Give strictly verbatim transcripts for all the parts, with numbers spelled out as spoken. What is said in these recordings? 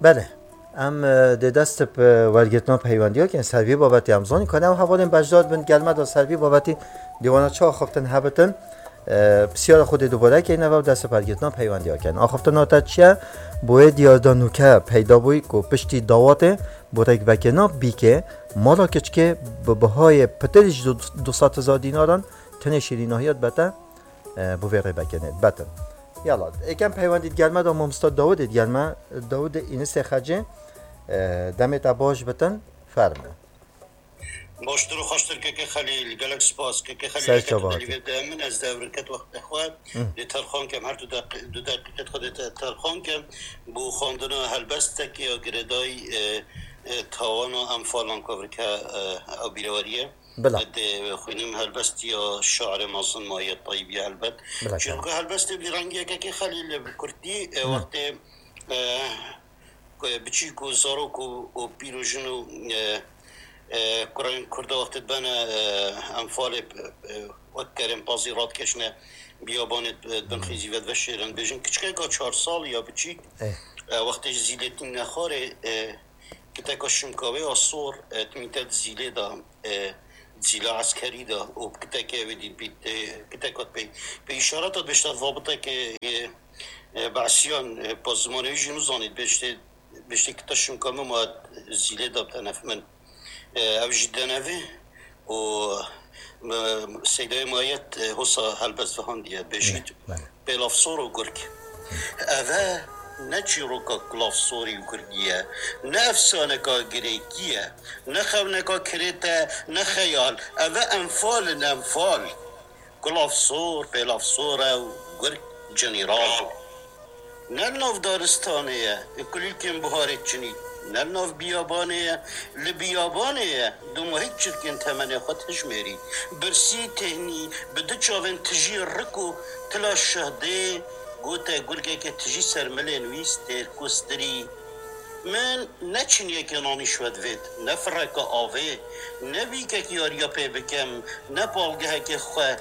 بله ام د دست په ورگتنا پیوندی ها که سروی بابتی امزانی کنه و حوالین بجداد بند گلمه دا سروی بابتی دیوانا چه آخفتن هبتن بسیار خود دوباره که این و دست پرگتنا پیوندی ها کن آخفتن ها تا چیه باید یادا نوکه پیدا بوی که پشتی داواته بورک بکنا بی که مالا کچ که به بهای پترش دو سات هزار دیناران تنه شیرین هایت بته بویره بکنه بته یالا یکم پیوندید گلمه دا ممستاد داود گلمه داود این سه خجه دمت باش بتن فرمه باشتر و خوشتر که خلیل گلک سپاس که سعی خلیل که چابات. دلیل من از دورکت وقت اخوات لترخان کم هر دو دق دو دقیقه خود ترخان کم بو خواندن هلبست که یا گردای تاوان و انفالان کور که او بیرواریه بله. ده خوینم هلبست یا شعر مازن مایه طیبی هلبت بله. چون که هلبست بیرنگی که خلیل کردی وقت بچی کو زاروک و پیروژن و کران کرده وقت بنا انفال وکرم پازیرات کشنه بیابانت بنخیزی و وشیرن بیشن کچکه که چهار سال یا بچی وقتی زیلتی نخاره که تکاشم کاوه آسور تمیتد زیله دا زیله عسکری دا و که که ودید بیت که تکات بی به اشارات بیشتر وابطه که بعثیان پازمانه جنو زانید بیشتر بیشتر که تشم کامه ما زیله دا بتنف من او جدنوی و سیده مایت حسا هلبست فهاندیه بشید بلافسور و گرگ اوه نه چیروکا کلافسوری و گرگیه نه افسانه کا گریکیه نه خونه کا کریته نه خیال اوه انفال نه انفال کلافسور بلافسور و گرگ جنیرال نه ناف دارستانه کلی کم بهارت چنید نه ناف بیابانه لبیابانه دو ماهی چرکن تمنه خود هجمری برسی تهنی بده چاون تجی رکو تلا شهده گوته گرگه که تجی سرمله نویس تیر کستری من نه چنیه که نانی شود وید نه فرق آوه نه بیکه که یاریا پی بکم نه بالگه که خواه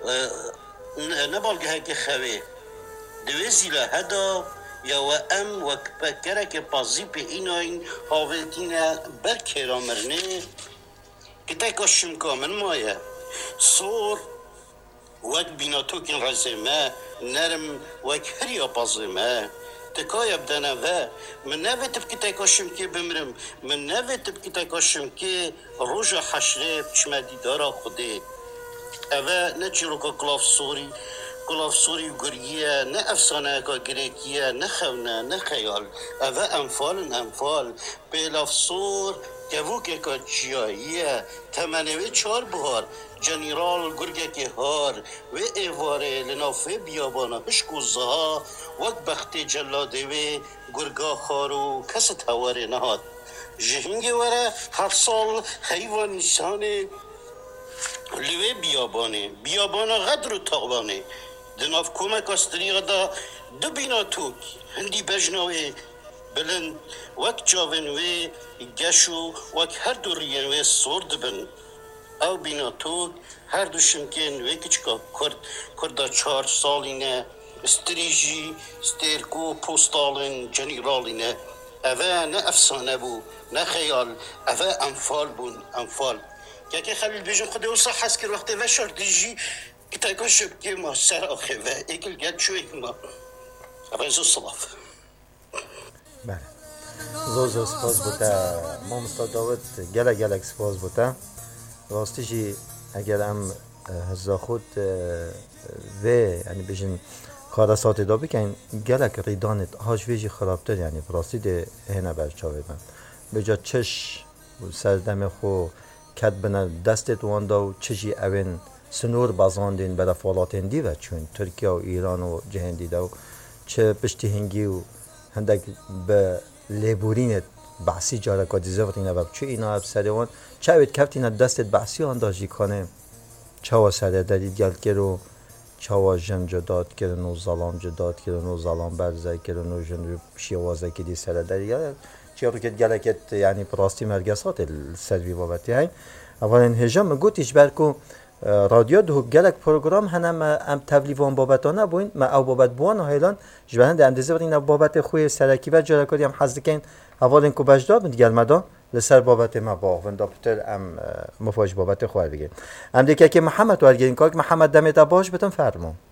نه بالگه که خواه دوی زیله هدا یا و ام و کپکره که پازی په ایناین هاولتینه بر کرامرنه که تکاشم کامن مایه سور وک بیناتو کن رزمه نرم وک هریا پازمه تکای بدنه و من نویتب که تکاشم که بمرم من نویتب که تکاشم که روژ حشره بچمدی دارا خوده اوه نه چیروکا کلاف سوری کلاف سوری و گریه نه افسانه که گریکیه نه خونه نه خیال اوه انفال انفال بیلاف سور گوکه که جیاییه تمنوی چار بهار جنیرال گرگه که هار و ایواره لنافه بیابانه هشکوزها وک بخت جلاده و گرگا خارو کس تاوره نهاد جهنگی وره هر سال حیوان نیسانه لوی بیابانه بیابانه غدر و تاوانه دناف کمک استریغ دا دو بینا توک هندی بجناوی بلند وک جاونوی گشو وک هر دو ریانوی سورد بن او بینا توک هر دو شمکن وی کچکا کرد کرده چهار سالینه استریجی سترکو پوستالین جنیرالینه اوه نه افسانه بو نه خیال اوه انفال بون انفال که که خلیل بیجن خود او صح هست که وقتی وشار دیجی که تاکا شب که ما سر آخه و ایکل گد شو ایک ما رزو صلاف بله زور زور سپاس بوده ما مستاد داود گله گلک سپاس بوده راستیجی اگر هم هزا خود و یعنی بیشن کار ساعت دا بکن گلک ریدانت هاش ویجی خرابتر یعنی راستی ده هنه برچاوه من بجا چش سردم خو کد بنا دستت واندا و چشی اوین سنور بازاندین برای فالاتین دی و چون ترکیه و ایران و جهان دیده و چه پشتی هنگی و هندک به لیبورینت بحثی جاره که دیزه وقتی نباب چه اینا اب سروان چه اوید کفتین دستت بحثی آنداجی کنه چه و سره دارید گل کرو چه و جن جداد کرن و ظلام جداد کرن و ظلام برزه کرن و جن شیوازه که دی سره دارید چه رو که گلکت یعنی پراستی مرگسات سروی بابتی هاین اولین هجام گوتیش برکو رادیو دو گلک پروگرام هنم ام تبلیغان بابتانه بوین ما او بابت بوان هایلان جوان ده اندازه برین بابت خوی سرکی و جرا کردیم حظ کن اول کو بجدا بند گل مدا لسر بابت ما با و دکتر ام مفاج بابت خوای بگین ام دیگه که محمد ورگین کاک محمد دمت باش بتون فرمون